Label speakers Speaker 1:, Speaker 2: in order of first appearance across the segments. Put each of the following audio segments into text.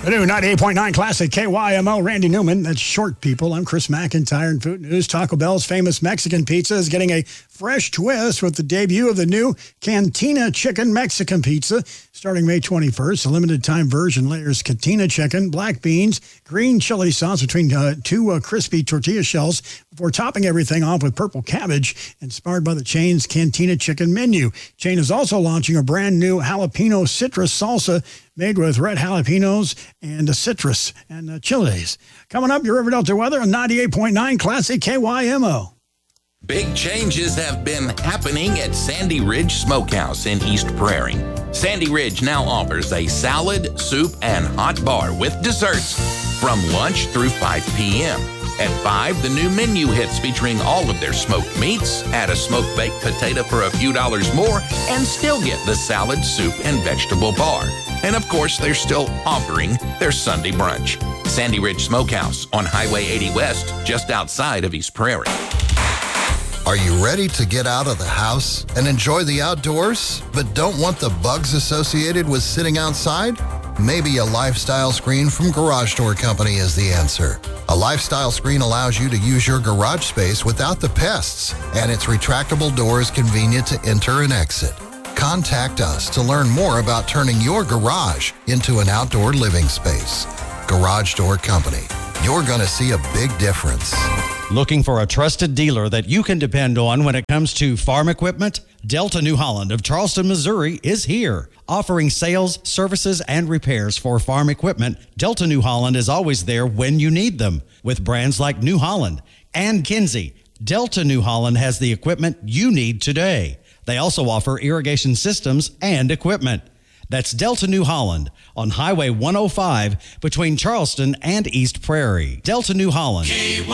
Speaker 1: The new 98.9 Classic KYMO, Randy Newman. That's Short People. I'm Chris McIntyre in Food News. Taco Bell's famous Mexican pizza is getting a fresh twist with the debut of the new Cantina Chicken Mexican Pizza. Starting May 21st, a limited-time version layers cantina chicken, black beans, green chili sauce between two crispy tortilla shells before topping everything off with purple cabbage, inspired by the chain's Cantina Chicken menu. Chain is also launching a brand new jalapeno citrus salsa made with red jalapenos and citrus and chilies. Coming up, your River Delta weather on 98.9 Classic KYMO.
Speaker 2: Big changes have been happening at Sandy Ridge Smokehouse in East Prairie. Sandy Ridge now offers a salad, soup, and hot bar with desserts from lunch through 5 p.m. At 5, the new menu hits featuring all of their smoked meats. Add a smoked baked potato for a few dollars more and still get the salad, soup, and vegetable bar. And of course, they're still offering their Sunday brunch. Sandy Ridge Smokehouse on Highway 80 West, just outside of East Prairie.
Speaker 3: Are you ready to get out of the house and enjoy the outdoors, but don't want the bugs associated with sitting outside? Maybe a lifestyle screen from Garage Door Company is the answer. A lifestyle screen allows you to use your garage space without the pests, and its retractable door is convenient to enter and exit. Contact us to learn more about turning your garage into an outdoor living space. Garage Door Company. You're going to see a big difference.
Speaker 4: Looking for a trusted dealer that you can depend on when it comes to farm equipment? Delta New Holland of Charleston, Missouri is here. Offering sales, services, and repairs for farm equipment, Delta New Holland is always there when you need them. With brands like New Holland and Kinsey, Delta New Holland has the equipment you need today. They also offer irrigation systems and equipment. That's Delta New Holland on Highway 105 between Charleston and East Prairie. Delta New Holland.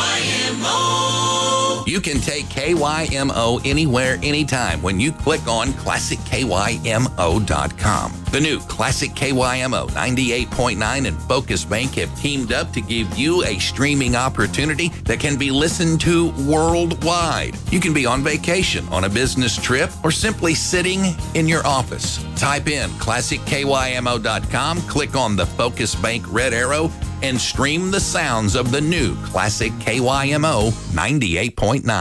Speaker 2: KYMO. You can take KYMO anywhere, anytime when you click on ClassicKYMO.com. The new Classic KYMO 98.9 and Focus Bank have teamed up to give you a streaming opportunity that can be listened to worldwide. You can be on vacation, on a business trip, or simply sitting in your office. Type in ClassicKYMO.com, click on the Focus Bank red arrow, and stream the sounds of the new Classic KYMO 98.9.